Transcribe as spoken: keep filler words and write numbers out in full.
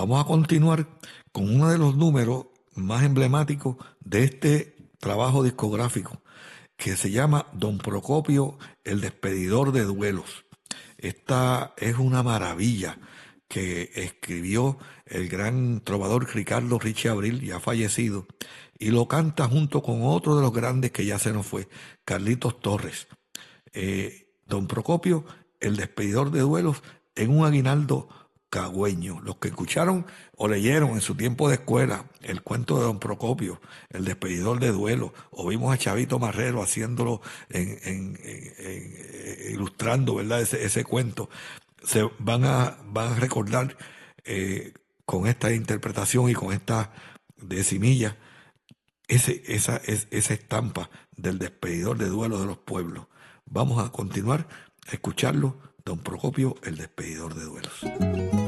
vamos a continuar con uno de los números más emblemáticos de este trabajo discográfico, que se llama Don Procopio, el despedidor de duelos. Esta es una maravilla que escribió el gran trovador Ricardo Richie Abril, ya fallecido, y lo canta junto con otro de los grandes que ya se nos fue, Carlitos Torres. Eh, Don Procopio, el despedidor de duelos, en un aguinaldo cagüeño. Los que escucharon o leyeron en su tiempo de escuela el cuento de Don Procopio, el despedidor de duelo, o vimos a Chavito Marrero haciéndolo, en, en, en, en, ilustrando, ¿verdad? Ese, ese cuento, se van a, van a recordar eh, con esta interpretación y con esta decimilla ese, esa, es, esa estampa del despedidor de duelo de los pueblos. Vamos a continuar a escucharlo, Don Procopio, el despedidor de duelos.